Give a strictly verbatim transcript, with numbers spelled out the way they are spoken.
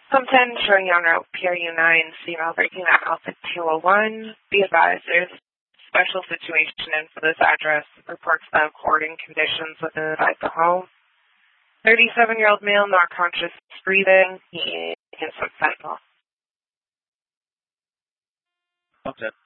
Some ten showing you on route P R U nine, female breaking at Alpha two oh one. Be advised, there's special situation in for this address. Reports of hoarding conditions within the home. thirty-seven-year-old male, not conscious, breathing. He is some fentanyl. Okay.